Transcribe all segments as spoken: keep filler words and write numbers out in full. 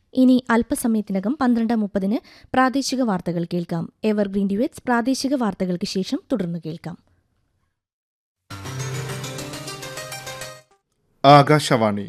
ഇനി അല്പസമയത്തിനകം പന്ത്രണ്ട് മുപ്പതിന് പ്രാദേശിക വാർത്തകൾ കേൾക്കാം. എവർഗ്രീൻ ഡ്യുവറ്റ്സ് പ്രാദേശിക വാർത്തകൾക്ക് ശേഷം തുടർന്ന് കേൾക്കാം. ആകാശവാണി.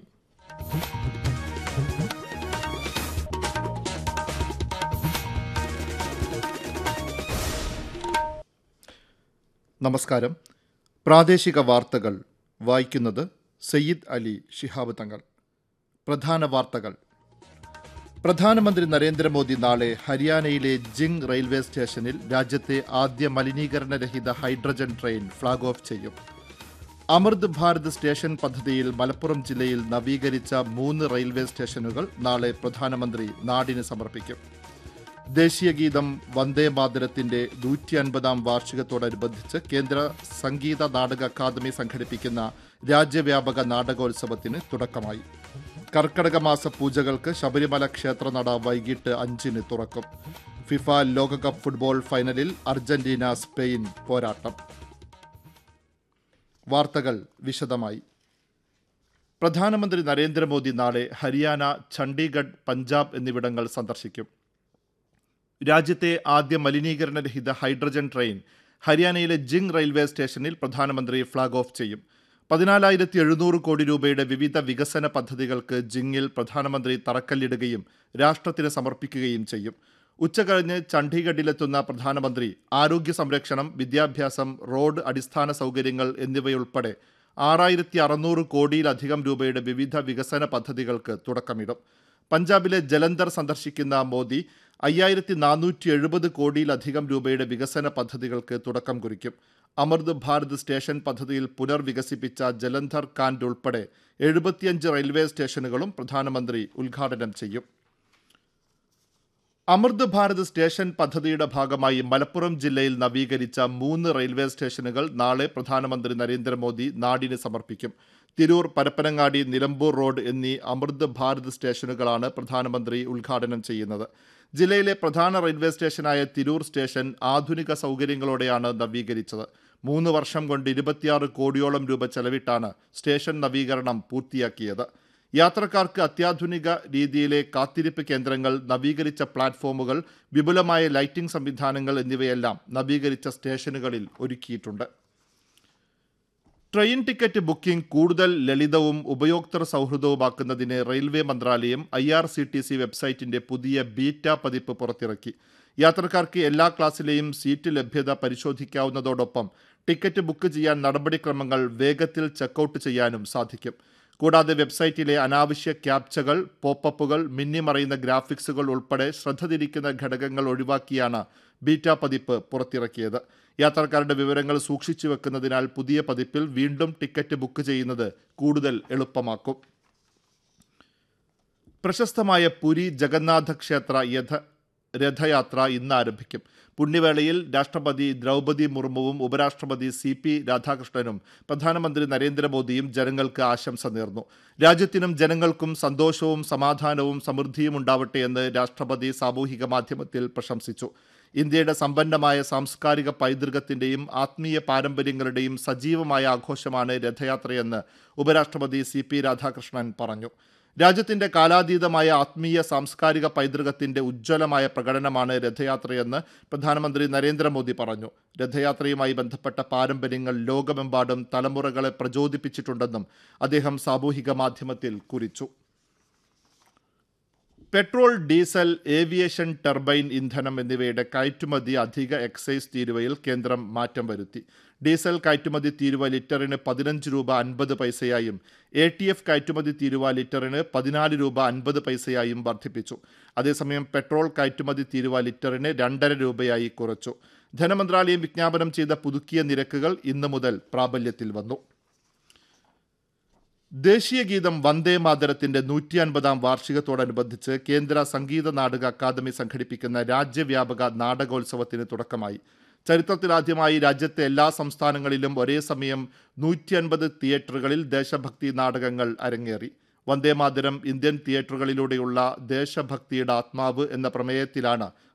നമസ്കാരം. പ്രാദേശിക വാർത്തകൾ വായിക്കുന്നത് സയ്യിദ് അലി ശിഹാബ് തങ്ങൾ. പ്രധാന വാർത്തകൾ. പ്രധാനമന്ത്രി നരേന്ദ്രമോദി നാളെ ഹരിയാനയിലെ ജിങ് റെയിൽവേ സ്റ്റേഷനിൽ രാജ്യത്തെ ആദ്യ മലിനീകരണരഹിത ഹൈഡ്രജൻ ട്രെയിൻ ഫ്ളാഗ് ഓഫ് ചെയ്യും. അമൃത് ഭാരത് സ്റ്റേഷൻ പദ്ധതിയിൽ മലപ്പുറം ജില്ലയിൽ നവീകരിച്ച മൂന്ന് റെയിൽവേ സ്റ്റേഷനുകൾ നാളെ പ്രധാനമന്ത്രി നാടിന് സമർപ്പിക്കും. ദേശീയഗീതം വന്ദേ മാതരത്തിന്റെ നൂറ്റി അൻപതാം വാർഷികത്തോടനുബന്ധിച്ച് കേന്ദ്ര സംഗീത നാടക അക്കാദമി സംഘടിപ്പിക്കുന്ന രാജ്യവ്യാപക നാടകോത്സവത്തിന് തുടക്കമായി. കർക്കടക മാസ പൂജകൾക്ക് ശബരിമല ക്ഷേത്രനട വൈകിട്ട് അഞ്ചിന് തുറക്കും. ഫിഫ ലോകകപ്പ് ഫുട്ബോൾ ഫൈനലിൽ അർജന്റീന സ്പെയിൻ പോരാട്ടം. വാർത്തകൾ വിശദമായി. പ്രധാനമന്ത്രി നരേന്ദ്രമോദി നാളെ ഹരിയാന, ചണ്ഡീഗഡ്, പഞ്ചാബ് എന്നിവിടങ്ങൾ സന്ദർശിക്കും. രാജ്യത്തെ ആദ്യ മലിനീകരണരഹിത ഹൈഡ്രജൻ ട്രെയിൻ ഹരിയാനയിലെ ജിങ് റെയിൽവേ സ്റ്റേഷനിൽ പ്രധാനമന്ത്രി ഫ്ളാഗ് ഓഫ് ചെയ്യും. പതിനാലായിരത്തി എഴുന്നൂറ് കോടി രൂപയുടെ വിവിധ വികസന പദ്ധതികൾക്ക് ജിങ്ങിൽ പ്രധാനമന്ത്രി തറക്കല്ലിടുകയും രാഷ്ട്രത്തിന് സമർപ്പിക്കുകയും ചെയ്യും. ഉച്ചകഴിഞ്ഞ് ചണ്ഡീഗഡിലെത്തുന്ന പ്രധാനമന്ത്രി ആരോഗ്യ സംരക്ഷണം, വിദ്യാഭ്യാസം, റോഡ്, അടിസ്ഥാന സൗകര്യങ്ങൾ എന്നിവയുൾപ്പെടെ ആറായിരത്തി അറുന്നൂറ് കോടിയിലധികം രൂപയുടെ വിവിധ വികസന പദ്ധതികൾക്ക് തുടക്കമിടും. പഞ്ചാബിലെ ജലന്ധർ സന്ദർശിക്കുന്ന മോദി അയ്യായിരത്തി നാനൂറ്റി എഴുപത് കോടിയിലധികം രൂപയുടെ വികസന പദ്ധതികൾക്ക് തുടക്കം കുറിക്കും. അമൃത് ഭാരത് സ്റ്റേഷൻ പദ്ധതിയിൽ പുനർവികസിപ്പിച്ച ജലന്ധർ കാൻഡ് ഉൾപ്പെടെ എഴുപത്തിയഞ്ച് റെയിൽവേ സ്റ്റേഷനുകളും പ്രധാനമന്ത്രി ഉദ്ഘാടനം ചെയ്യും. അമൃത് ഭാരത് സ്റ്റേഷൻ പദ്ധതിയുടെ ഭാഗമായി മലപ്പുറം ജില്ലയിൽ നവീകരിച്ച മൂന്ന് റെയിൽവേ സ്റ്റേഷനുകൾ നാളെ പ്രധാനമന്ത്രി നരേന്ദ്രമോദി നാടിന് സമർപ്പിക്കും. തിരൂർ, പരപ്പനങ്ങാടി, നിലമ്പൂർ റോഡ് എന്നീ അമൃത് ഭാരത് സ്റ്റേഷനുകളാണ് പ്രധാനമന്ത്രി ഉദ്ഘാടനം ചെയ്യുന്നത്. ജില്ലയിലെ പ്രധാന റെയിൽവേ സ്റ്റേഷനായ തിരൂർ സ്റ്റേഷൻ ആധുനിക സൗകര്യങ്ങളോടെയാണ് നവീകരിച്ചത്. മൂന്ന് വർഷം കൊണ്ട് ഇരുപത്തിയാറ് കോടിയോളം രൂപ ചെലവിട്ടാണ് സ്റ്റേഷൻ നവീകരണം പൂർത്തിയാക്കിയത്. യാത്രക്കാർക്ക് അത്യാധുനിക രീതിയിലെ കാത്തിരിപ്പ് കേന്ദ്രങ്ങൾ, നവീകരിച്ച പ്ലാറ്റ്ഫോമുകൾ, വിപുലമായ ലൈറ്റിംഗ് സംവിധാനങ്ങൾ എന്നിവയെല്ലാം നവീകരിച്ച സ്റ്റേഷനുകളിൽ ഒരുക്കിയിട്ടുണ്ട്. ട്രെയിൻ ടിക്കറ്റ് ബുക്കിംഗ് കൂടുതൽ ലളിതവും ഉപയോക്തൃ സൗഹൃദവുമാക്കുന്നതിന് റെയിൽവേ മന്ത്രാലയം I R C T C വെബ്സൈറ്റിന്റെ പുതിയ ബീറ്റ പതിപ്പ് പുറത്തിറക്കി. യാത്രക്കാർക്ക് എല്ലാ ക്ലാസ്സിലെയും സീറ്റ് ലഭ്യത പരിശോധിക്കാവുന്നതോടൊപ്പം ടിക്കറ്റ് ബുക്ക് ചെയ്യാൻ നടപടിക്രമങ്ങൾ വേഗത്തിൽ ചെക്കൌട്ട് ചെയ്യാനും സാധിക്കും. കൂടാതെ വെബ്സൈറ്റിലെ അനാവശ്യ ക്യാപ്ചകൾ, പോപ്പപ്പുകൾ, മിന്നിമറയുന്ന ഗ്രാഫിക്സുകൾ ഉൾപ്പെടെ ശ്രദ്ധ തിരിക്കുന്ന ഘടകങ്ങൾ ഒഴിവാക്കിയാണ് ബീറ്റ പതിപ്പ് പുറത്തിറക്കിയത്. യാത്രക്കാരുടെ വിവരങ്ങൾ സൂക്ഷിച്ചു വെക്കുന്നതിനാൽ പുതിയ പതിപ്പിൽ വീണ്ടും ടിക്കറ്റ് ബുക്ക് ചെയ്യുന്നത് കൂടുതൽ എളുപ്പമാക്കും. പ്രശസ്തമായ പുരി ജഗന്നാഥ ക്ഷേത്ര യഥ രഥയാത്ര ഇന്ന് ആരംഭിക്കും. പുണ്യവേളയിൽ രാഷ്ട്രപതി ദ്രൗപദി മുർമുവും ഉപരാഷ്ട്രപതി സി പി രാധാകൃഷ്ണനും പ്രധാനമന്ത്രി നരേന്ദ്രമോദിയും ജനങ്ങൾക്ക് ആശംസ നേർന്നു. രാജ്യത്തിനും ജനങ്ങൾക്കും സന്തോഷവും സമാധാനവും സമൃദ്ധിയും ഉണ്ടാവട്ടെ എന്ന് രാഷ്ട്രപതി സാമൂഹിക മാധ്യമത്തിൽ പ്രശംസിച്ചു. ഇന്ത്യയുടെ സമ്പന്നമായ സാംസ്കാരിക പൈതൃകത്തിന്റെയും ആത്മീയ പാരമ്പര്യങ്ങളുടെയും സജീവമായ ആഘോഷമാണ് രഥയാത്രയെന്ന് ഉപരാഷ്ട്രപതി സി പി രാധാകൃഷ്ണൻ പറഞ്ഞു. രാജ്യത്തിന്റെ കാലാതീതമായ ആത്മീയ സാംസ്കാരിക പൈതൃകത്തിന്റെ ഉജ്ജ്വലമായ പ്രകടനമാണ് രഥയാത്രയെന്ന് പ്രധാനമന്ത്രി നരേന്ദ്രമോദി പറഞ്ഞു. രഥയാത്രയുമായി ബന്ധപ്പെട്ട പാരമ്പര്യങ്ങൾ ലോകമെമ്പാടും തലമുറകളെ പ്രചോദിപ്പിച്ചിട്ടുണ്ടെന്നും അദ്ദേഹം സാമൂഹിക മാധ്യമത്തിൽ കുറിച്ചു. പെട്രോൾ, ഡീസൽ, ഏവിയേഷൻ ടർബൈൻ ഇന്ധനം എന്നിവയുടെ കയറ്റുമതി അധിക എക്സൈസ് തീരുവയിൽ കേന്ദ്രം മാറ്റം വരുത്തി. ഡീസൽ കയറ്റുമതി തീരുവ ലിറ്ററിന് പതിനഞ്ച് രൂപ അൻപത് പൈസയായും എ ടി എഫ് കയറ്റുമതി തീരുവ ലിറ്ററിന് പതിനാല് രൂപ അൻപത് പൈസയായും വർദ്ധിപ്പിച്ചു. അതേസമയം പെട്രോൾ കയറ്റുമതി തീരുവ ലിറ്ററിന് രണ്ടര രൂപയായി കുറച്ചു. ധനമന്ത്രാലയം വിജ്ഞാപനം ചെയ്ത പുതുക്കിയ നിരക്കുകൾ ഇന്നു മുതൽ പ്രാബല്യത്തിൽ വന്നു. ദേശീയഗീതം വന്ദേ മാതരത്തിന്റെ നൂറ്റി അൻപതാം വാർഷികത്തോടനുബന്ധിച്ച് കേന്ദ്ര സംഗീത നാടക അക്കാദമി സംഘടിപ്പിക്കുന്ന രാജ്യവ്യാപക നാടകോത്സവത്തിന് തുടക്കമായി. ചരിത്രത്തിലാദ്യമായി രാജ്യത്തെ എല്ലാ സംസ്ഥാനങ്ങളിലും ഒരേ സമയം നൂറ്റി അൻപത് തിയേറ്ററുകളിൽ ദേശഭക്തി നാടകങ്ങൾ അരങ്ങേറി. വന്ദേ മാതരം ഇന്ത്യൻ തിയേറ്ററുകളിലൂടെയുള്ള ദേശഭക്തിയുടെ ആത്മാവ് എന്ന പ്രമേയത്തിലാണ്